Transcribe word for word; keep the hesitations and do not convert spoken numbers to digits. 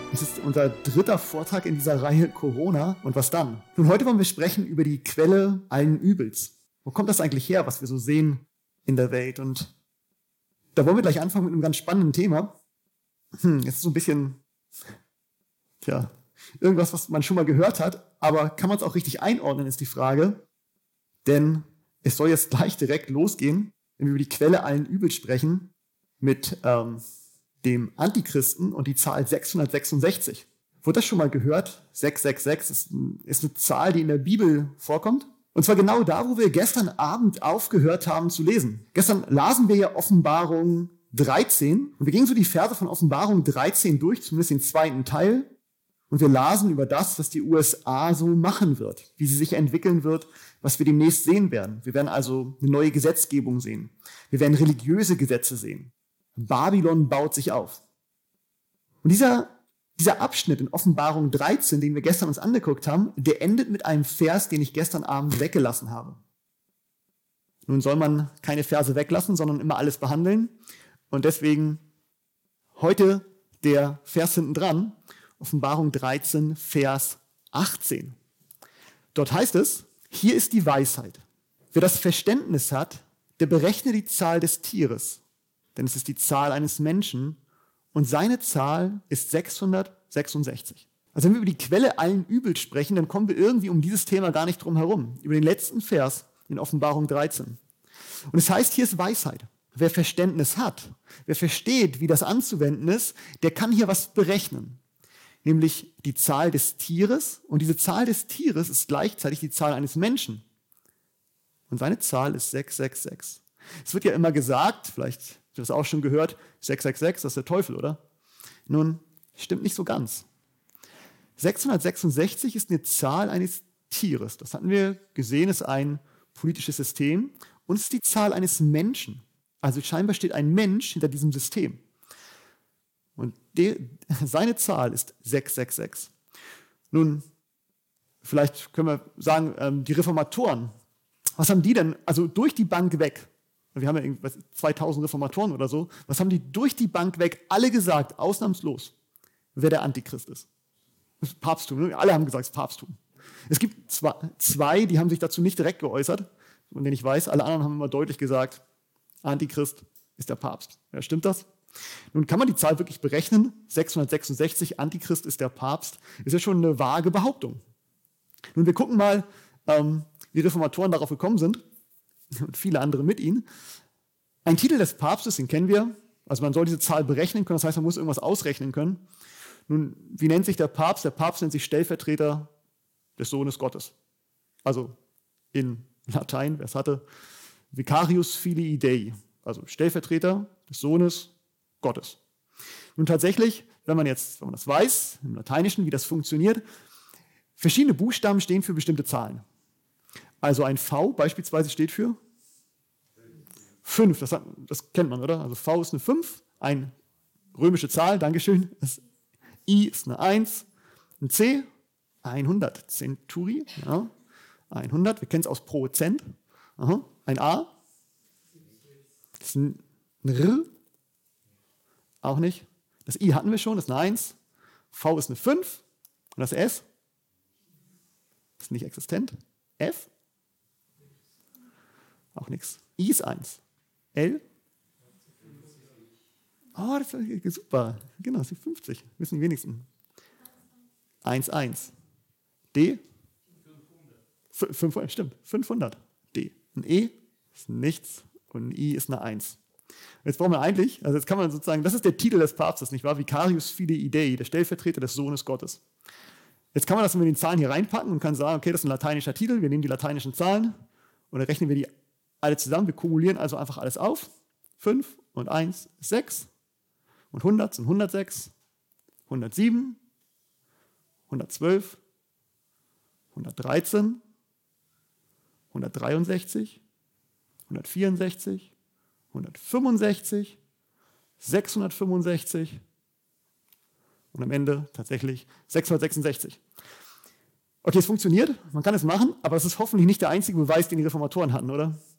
Es ist unser dritter Vortrag in dieser Reihe Corona. Und was dann? Nun, heute wollen wir sprechen über die Quelle allen Übels. Wo kommt das eigentlich her, was wir so sehen in der Welt? Und da wollen wir gleich anfangen mit einem ganz spannenden Thema. Hm, es ist so ein bisschen, tja, irgendwas, was man schon mal gehört hat, aber kann man es auch richtig einordnen, ist die Frage. Denn es soll jetzt gleich direkt losgehen, wenn wir über die Quelle allen Übels sprechen, mit ähm, dem Antichristen und die Zahl sechshundertsechsundsechzig. Wurde das schon mal gehört? sechshundertsechsundsechzig ist, ist eine Zahl, die in der Bibel vorkommt. Und zwar genau da, wo wir gestern Abend aufgehört haben zu lesen. Gestern lasen wir ja Offenbarung dreizehn und wir gingen so die Verse von Offenbarung dreizehn durch, zumindest den zweiten Teil. Und wir lasen über das, was die U S A so machen wird, wie sie sich entwickeln wird, was wir demnächst sehen werden. Wir werden also eine neue Gesetzgebung sehen. Wir werden religiöse Gesetze sehen. Babylon baut sich auf. Und dieser, dieser Abschnitt in Offenbarung dreizehn, den wir gestern uns angeguckt haben, der endet mit einem Vers, den ich gestern Abend weggelassen habe. Nun soll man keine Verse weglassen, sondern immer alles behandeln. Und deswegen heute der Vers hinten dran, Offenbarung dreizehn, Vers achtzehn. Dort heißt es, hier ist die Weisheit. Wer das Verständnis hat, der berechne die Zahl des Tieres, denn es ist die Zahl eines Menschen und seine Zahl ist sechshundertsechsundsechzig. Also wenn wir über die Quelle allen Übels sprechen, dann kommen wir irgendwie um dieses Thema gar nicht drum herum. Über den letzten Vers in Offenbarung dreizehn. Und es heißt, hier ist Weisheit. Wer Verständnis hat, wer versteht, wie das anzuwenden ist, der kann hier was berechnen. Nämlich die Zahl des Tieres. Und diese Zahl des Tieres ist gleichzeitig die Zahl eines Menschen. Und seine Zahl ist sechshundertsechsundsechzig. Es wird ja immer gesagt, vielleicht habt ihr das auch schon gehört, sechshundertsechsundsechzig, das ist der Teufel, oder? Nun, stimmt nicht so ganz. sechshundertsechsundsechzig ist eine Zahl eines Tieres. Das hatten wir gesehen, ist ein politisches System. Und es ist die Zahl eines Menschen. Also scheinbar steht ein Mensch hinter diesem System. Und der, seine Zahl ist sechshundertsechsundsechzig. Nun, vielleicht können wir sagen, die Reformatoren, was haben die denn, also durch die Bank weg, wir haben ja zweitausend Reformatoren oder so, was haben die durch die Bank weg alle gesagt, ausnahmslos, wer der Antichrist ist? Das ist Papsttum, alle haben gesagt, es ist Papsttum. Es gibt zwei, die haben sich dazu nicht direkt geäußert, von denen ich weiß, alle anderen haben immer deutlich gesagt, Antichrist ist der Papst. Ja, stimmt das? Nun kann man die Zahl wirklich berechnen, sechshundertsechsundsechzig, Antichrist ist der Papst, ist ja schon eine vage Behauptung. Nun, wir gucken mal, ähm, wie Reformatoren darauf gekommen sind und viele andere mit ihnen. Ein Titel des Papstes, den kennen wir, also man soll diese Zahl berechnen können, das heißt, man muss irgendwas ausrechnen können. Nun, wie nennt sich der Papst? Der Papst nennt sich Stellvertreter des Sohnes Gottes. Also in Latein, wer es hatte, Vicarius Filii Dei, also Stellvertreter des Sohnes Gottes. Nun tatsächlich, wenn man jetzt, wenn man das weiß, im Lateinischen, wie das funktioniert, verschiedene Buchstaben stehen für bestimmte Zahlen. Also ein V beispielsweise steht für fünf, das, das kennt man, oder? Also V ist eine fünf, eine römische Zahl, Dankeschön. Das I ist eine eins, ein C, hundert, Centuri, ja, hundert, wir kennen es aus Prozent. Aha. Ein A, das ist ein R, auch nicht. Das I hatten wir schon, das ist eine eins. V ist eine fünf. Und das S ist nicht existent. F, auch nichts. I ist eins. L, oh, das ist super. Genau, das ist fünfzig. Wissen die wenigsten. eins, eins. D, fünfhundert, stimmt, fünfhundert. D. Ein E ist nichts und ein I ist eine eins. Jetzt brauchen wir eigentlich, also jetzt kann man sozusagen, das ist der Titel des Papstes, nicht wahr? Vicarius Filii Dei, der Stellvertreter des Sohnes Gottes. Jetzt kann man das mit den Zahlen hier reinpacken und kann sagen, okay, das ist ein lateinischer Titel, wir nehmen die lateinischen Zahlen und dann rechnen wir die alle zusammen, wir kumulieren also einfach alles auf. fünf und eins ist sechs und hundert sind hundertsechs, hundertsieben, hundertzwölf, hundertdreizehn, hundertdreiundsechzig, hundertvierundsechzig, hundertfünfundsechzig, sechshundertfünfundsechzig und am Ende tatsächlich sechshundertsechsundsechzig. Okay, es funktioniert, man kann es machen, aber es ist hoffentlich nicht der einzige Beweis, den die Reformatoren hatten, oder?